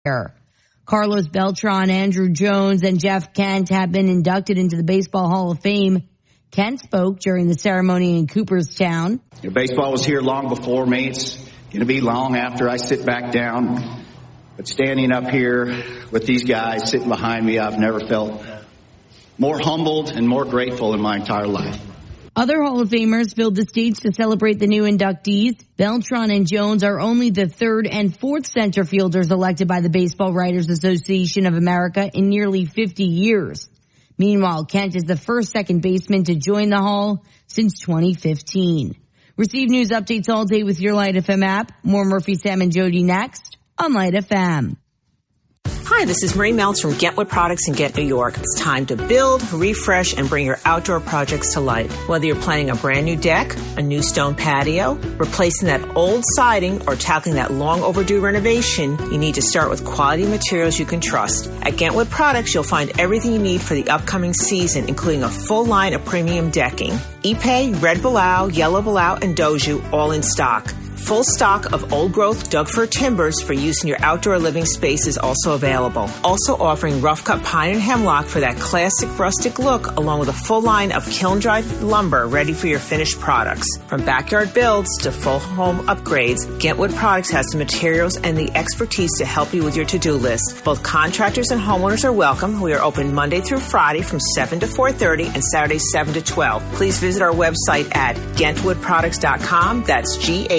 Carlos Beltran, Andrew Jones, and Jeff Kent have been inducted into the Baseball Hall of Fame. Kent spoke during the ceremony in Cooperstown. Baseball was here long before me. It's going to be long after I sit back down. But standing up here with these guys sitting behind me, I've never felt more humbled and more grateful in my entire life. Other Hall of Famers filled the stage to celebrate the new inductees. Beltran and Jones are only the third and fourth center fielders elected by the Baseball Writers Association of America in nearly 50 years. Meanwhile, Kent is the first second baseman to join the Hall since 2015. Receive news updates all day with your Light FM app. More Murphy, Sam, and Jody next on Light FM. Hi, this is Marie Meltz from Get Wood Products in Get New York. It's time to build, refresh, and bring your outdoor projects to life. Whether you're planning a brand new deck, a new stone patio, replacing that old siding, or tackling that long overdue renovation, you need to start with quality materials you can trust. At Get Wood Products, you'll find everything you need for the upcoming season, including a full line of premium decking. Ipe, Red Balau, Yellow Balau, and Doju, all in stock. Full stock of old-growth Doug-fir timbers for use in your outdoor living space is also available. Also offering rough-cut pine and hemlock for that classic rustic look, along with a full line of kiln-dried lumber ready for your finished products. From backyard builds to full home upgrades, Get Wood Products has the materials and the expertise to help you with your to-do list. Both contractors and homeowners are welcome. We are open Monday through Friday from 7 to 4:30 and Saturdays 7 to 12. Please visit our website at GentWoodProducts.com. That's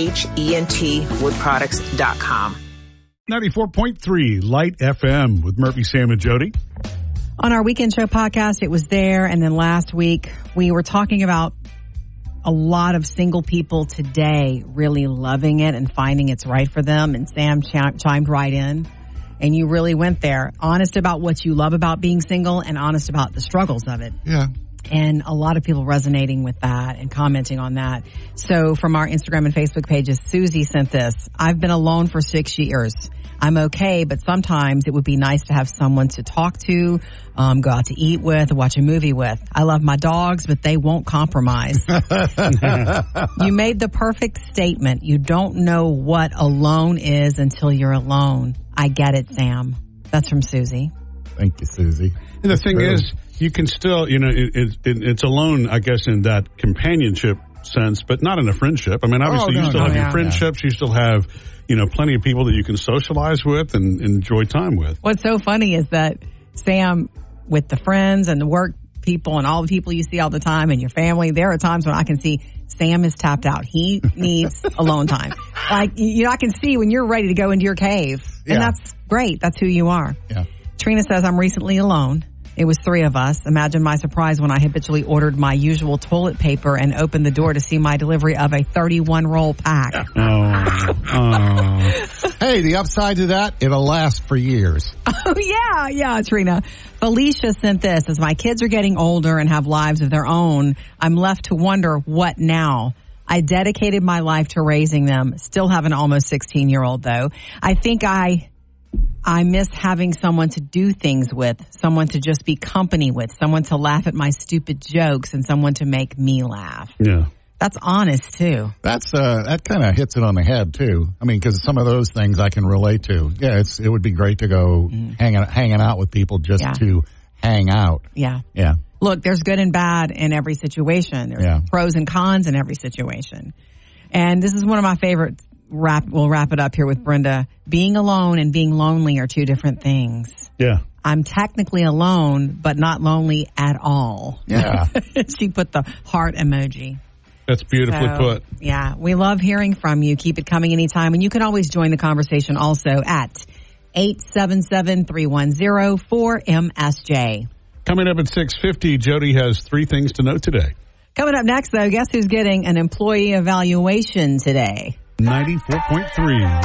GentWoodProducts.com. 94.3 Light FM with Murphy, Sam, and Jody. On our Weekend Show podcast, it was there. And then last week, we were talking about a lot of single people today really loving it and finding it's right for them. And Sam chimed right in. And you really went there. Honest about what you love about being single and honest about the struggles of it. Yeah. And a lot of people resonating with that and commenting on that. So from our Instagram and Facebook pages, Susie sent this. I've been alone for 6 years. I'm okay, but sometimes it would be nice to have someone to talk to, go out to eat with, watch a movie with. I love my dogs, but they won't compromise. You made the perfect statement. You don't know what alone is until you're alone. I get it, Sam. That's from Susie. Thank you, Susie. And the thing is, you can still, it's alone, I guess, in that companionship sense, but not in a friendship. I mean, obviously, you still have your friendships. You still have, plenty of people that you can socialize with and enjoy time with. What's so funny is that Sam, with the friends and the work people and all the people you see all the time and your family, there are times when I can see Sam is tapped out. He needs alone time. Like, I can see when you're ready to go into your cave. And that's great. That's who you are. Yeah. Trina says, I'm recently alone. It was 3 of us. Imagine my surprise when I habitually ordered my usual toilet paper and opened the door to see my delivery of a 31-roll pack. Hey, the upside to that, it'll last for years. Oh, yeah, Trina. Felicia sent this. As my kids are getting older and have lives of their own, I'm left to wonder, what now? I dedicated my life to raising them. Still have an almost 16-year-old, though. I think I miss having someone to do things with, someone to just be company with, someone to laugh at my stupid jokes, and someone to make me laugh. Yeah. That's honest, too. That kind of hits it on the head, too. I mean, because some of those things I can relate to. Yeah, it would be great to go hanging out with people just to hang out. Yeah. Yeah. Look, there's good and bad in every situation. There's pros and cons in every situation. And this is one of my favorites. We'll wrap it up here with Brenda. Being alone and being lonely are two different things. Yeah. I'm technically alone, but not lonely at all. Yeah. She put the heart emoji. That's beautifully put. Yeah. We love hearing from you. Keep it coming anytime. And you can always join the conversation also at 877-310-4MSJ. Coming up at 6:50, Jody has 3 things to note today. Coming up next, though, guess who's getting an employee evaluation today? 94.3